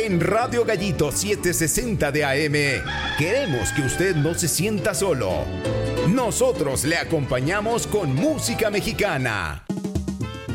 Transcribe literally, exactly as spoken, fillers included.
En Radio Gallito setecientos sesenta de A M, queremos que usted no se sienta solo. Nosotros le acompañamos con música mexicana.